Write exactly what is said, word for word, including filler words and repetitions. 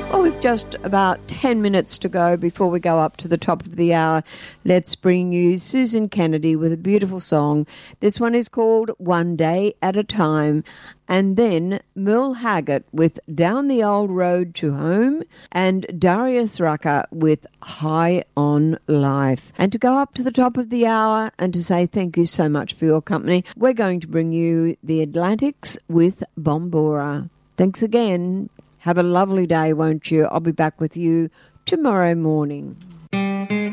Well, with just about ten minutes to go before we go up to the top of the hour, let's bring you Susan Kennedy with a beautiful song. This one is called One Day at a Time. And then Merle Haggard with Down the Old Road to Home, and Darius Rucker with High on Life. And to go up to the top of the hour and to say thank you so much for your company, we're going to bring you The Atlantics with Bombora. Thanks again. Have a lovely day, won't you? I'll be back with you tomorrow morning.